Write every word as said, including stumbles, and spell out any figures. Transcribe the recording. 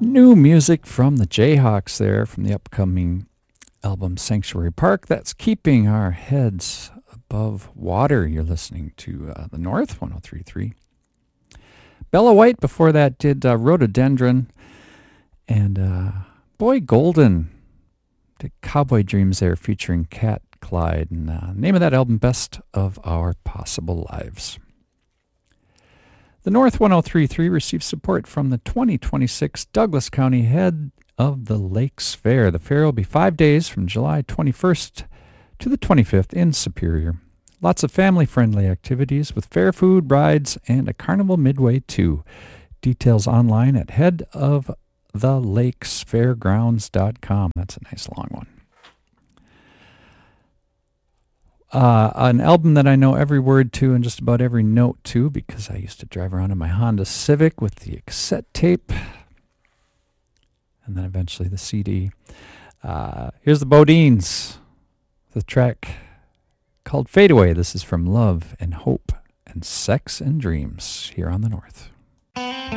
New music from the Jayhawks there from the upcoming album Sanctuary Park. That's keeping our heads above water. You're listening to uh, the North one oh three point three. Bella White before that did uh, Rhododendron. And uh, Boy Golden did Cowboy Dreams there featuring Cat Clyde. And uh, name of that album, Best of Our Possible Lives. The North one oh three point three received support from the twenty twenty-six Douglas County Head of the Lakes Fair. The fair will be five days from July twenty-first to the twenty-fifth in Superior. Lots of family-friendly activities with fair food, rides, and a carnival midway too. Details online at head of the lakes fairgrounds dot com. That's a nice long one. Uh, an album that I know every word to and just about every note to because I used to drive around in my Honda Civic with the cassette tape and then eventually the C D. Uh, here's the Bodines, the track called Fade Away. This is from Love and Hope and Sex and Dreams here on the North.